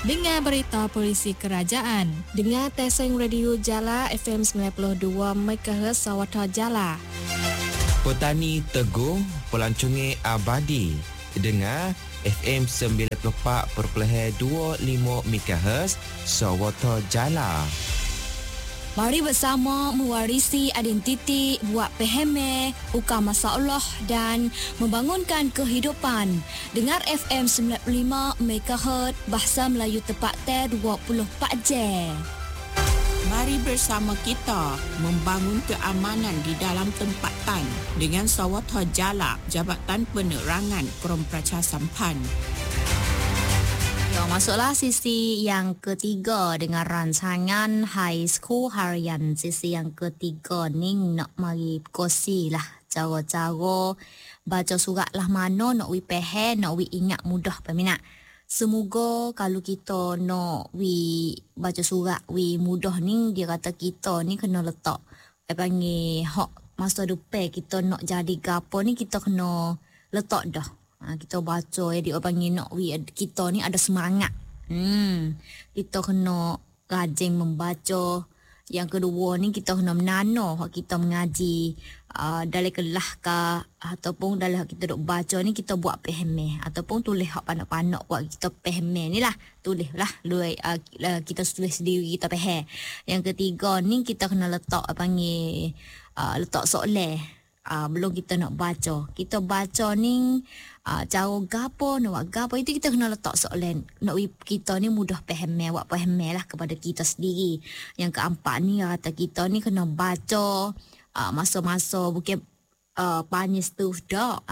Dengar berita polisi kerajaan. Dengar Teseng Radio Jala FM 92 MHz Sawata Jala. Petani teguh pelancongan abadi. Dengar FM 94.25 MHz Sawata Jala. Mari bersama mewarisi identiti, buat peheme, ukar masalah dan membangunkan kehidupan. Dengar FM 95 MHz Bahasa Melayu tepat 24 jam. Mari bersama kita membangun keamanan di dalam tempatan dengan Sawata Jala, Jabatan Penerangan Perampraca Sampan. Masuklah sisi yang ketiga dengan rancangan High School Harian. Sisi yang ketiga ni nak mari kosi lah cara-cara baca surat lah mana nak wi pehe, nak wi ingat mudah peminat. Semoga kalau kita nak wi baca surat wi mudah ni, dia kata kita ni kena letak panggil hak masa depan kita nak jadi gapo ni kita kena letak dah. Kita baca dia panggil nak kita ni ada semangat. Kita kena rajin membaca. Yang kedua ni kita kena menano hak kita mengaji dalam kelas ke ataupun dalam kita duk baca ni kita buat pehmeh ataupun tulis hak panak-panak buat kita pehmeh ni lah, tulis lah kita tulis sendiri kita peheh. Yang ketiga ni kita kena letak panggil letak soalan. Belum kita nak baca. Kita baca ni cara gapo, nak buat gapo itu kita kena letak soalan. Nak kita ni mudah faham, buat faham lah kepada kita sendiri. Yang keempat ni kata kita ni kena baca masa-masa bukan panis tu dah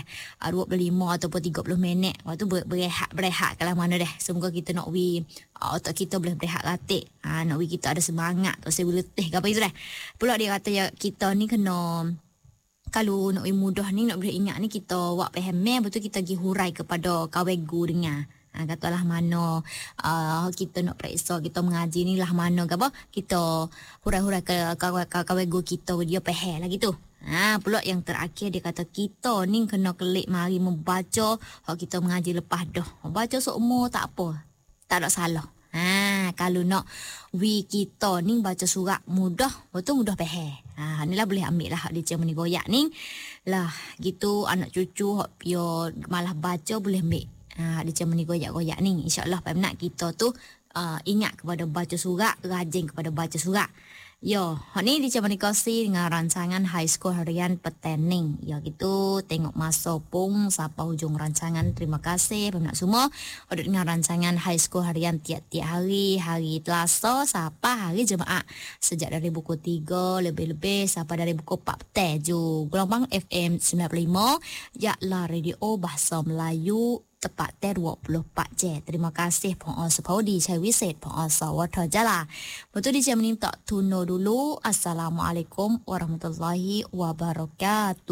25 ataupun 30 minit. Waktu berehat kalau mana deh. Semoga kita nak otak kita boleh berehat ratik. Nak kita ada semangat. Tak saya letih ke apa itu deh. Pula dia kata kita ni kena kalau nak mudah ni, nak boleh ingat ni, kita buat faham, betul kita pergi hurai kepada kawegu dengar. Katalah mana kita nak periksa, kita mengaji ni lah mana ke apa, kita hurai-hurai ke kawegu kita, dia faham lah gitu. Pula yang terakhir dia kata kita ni kena kelik mari membaca hak kita mengaji lepas dah. Baca seumur tak apa, tak ada salah. Kalau nak kita ni baca surat mudah, betul mudah faham. Inilah boleh ambil lah hak dia macam ni goyak ni. Lah gitu anak cucu hak pio malah baca boleh ambil. Dia macam ni goyak-goyak ni. InsyaAllah nak kita tu ingat kepada baca surat, rajin kepada baca surat. Yo, ni di Cemani Kosi dengan rancangan High School Harian Petening. Ya gitu, tengok masa pun sampai hujung rancangan. Terima kasih peminat semua. Udah dengan rancangan High School Harian tiap-tiap hari. Hari Selasa sampai hari Jumaat. Sejak dari buku 3 lebih-lebih sampai dari buku 4 ju. Gelombang FM 95. Yaklah radio bahasa Melayu tepat 24 jam. Terima kasih Puan Sepodi Cai Wiset Puan Sawata Jala. Betul di jam ni tak tuno dulu. Assalamualaikum warahmatullahi wabarakatuh.